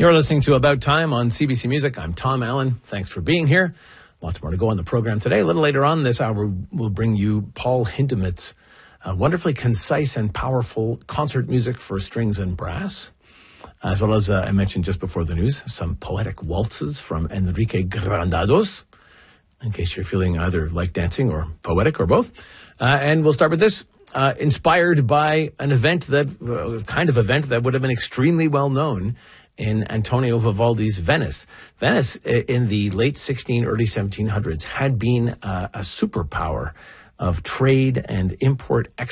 You're listening to About Time on CBC Music. I'm Tom Allen. Thanks for being here. Lots more to go on the program today. A little later on this hour, we'll bring you Paul Hindemith's wonderfully concise and powerful concert music for strings and brass, as well as, I mentioned just before the news, some poetic waltzes from Enrique Granados, in case you're feeling either like dancing or poetic or both. And we'll start with this, inspired by an event that, kind of event that would have been extremely well known in Antonio Vivaldi's Venice. Venice, in the late early 1700s, had been a superpower of trade and import